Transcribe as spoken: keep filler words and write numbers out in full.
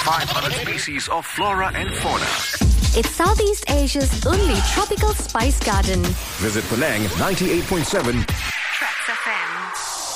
five hundred species of flora and fauna. It's Southeast Asia's only tropical spice garden. Visit Penang ninety-eight point seven